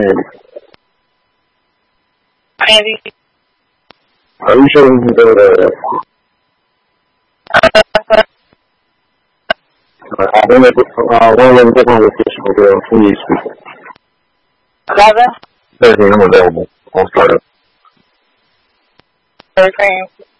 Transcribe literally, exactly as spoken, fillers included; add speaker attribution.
Speaker 1: Andy.
Speaker 2: Andy.
Speaker 1: Are you sure we can go to... Uh, I don't know if it's, uh, one of the different locations will go for you speaking.
Speaker 2: eleven?
Speaker 1: thirteen, I'm available. I'll start up.
Speaker 2: thirteen.